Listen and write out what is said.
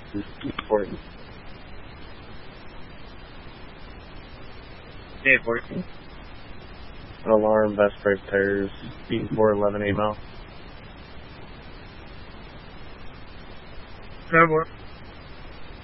is important. Day 14. An alarm, best price tires, B411 8 mile. 7